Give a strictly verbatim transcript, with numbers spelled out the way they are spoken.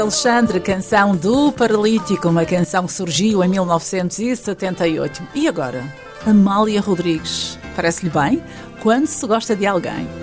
Alexandre, canção do Paralítico, uma canção que surgiu em mil novecentos e setenta e oito. E agora? Amália Rodrigues. Parece-lhe bem? Quando se gosta de alguém.